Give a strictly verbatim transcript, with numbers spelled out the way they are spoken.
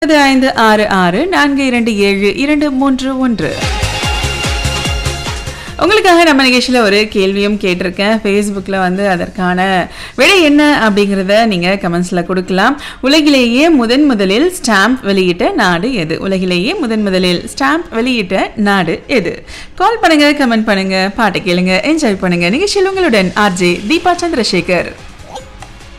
ஐந்து ஆறு ஆறு நான்கு இரண்டு ஏழு இரண்டு மூன்று ஒன்று. உங்களுக்காக நம்ம நிகழ்ச்சியில் ஒரு கேள்வியும் கேட்டிருக்கேன். ஃபேஸ்புக்கில் வந்து அதற்கான விடை என்ன அப்படிங்கிறத நீங்கள் கமெண்ட்ஸில் கொடுக்கலாம். உலகிலேயே முதன் முதலில் ஸ்டாம்ப் வெளியிட்ட நாடு எது? உலகிலேயே முதன் முதலில் ஸ்டாம்ப் வெளியிட்ட நாடு எது? கால் பண்ணுங்க, கமெண்ட் பண்ணுங்க, பாட்டு கேளுங்க, என்ஜாய் பண்ணுங்க. நிகழ்ச்சியில் உங்களுடன் ஆர்ஜே தீபா சந்திரசேகர்.